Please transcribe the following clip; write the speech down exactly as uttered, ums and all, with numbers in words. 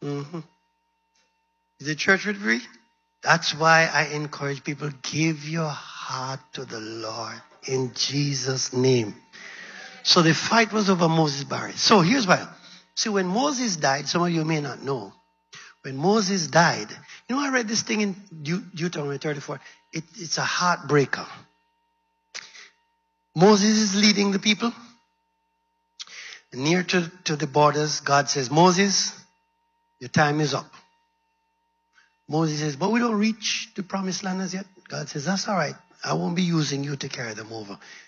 Mm-hmm. Is the church with free? That's why I encourage people, give your heart to the Lord in Jesus' name. So the fight was over Moses' burial. So here's why. See, when Moses died, some of you may not know, when Moses died, you know, I read this thing in Deut- Deuteronomy thirty-four. It, it's a heartbreaker. Moses is leading the people. Near to, to the borders, God says, Moses, your time is up. Moses says, but we don't reach the promised land as yet. God says, that's all right. I won't be using you to carry them over.